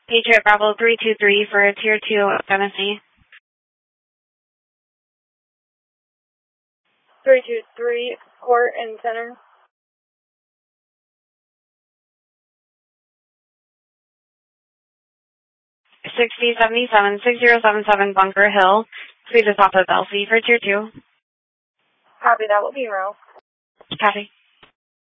Patriot Bravo 323 for Tier 2 Tennessee. 323, Court and Center. $6077-6077 Bunker Hill. Please just off of Elsie for Tier 2. Copy, that will be en route. Copy.